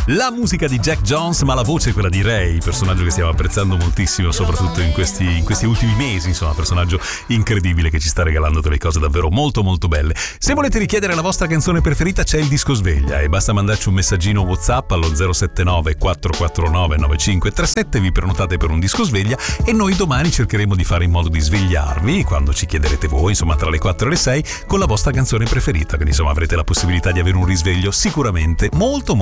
La musica di Jack Jones, ma la voce è quella di Ray, personaggio che stiamo apprezzando moltissimo, soprattutto in questi ultimi mesi, insomma, personaggio incredibile che ci sta regalando delle cose davvero molto molto belle. Se volete richiedere la vostra canzone preferita c'è il disco sveglia e basta mandarci un messaggino WhatsApp allo 079 449 9537, vi prenotate per un disco sveglia e noi domani cercheremo di fare in modo di svegliarvi quando ci chiederete voi, insomma tra le 4 e le 6, con la vostra canzone preferita, quindi insomma avrete la possibilità di avere un risveglio sicuramente molto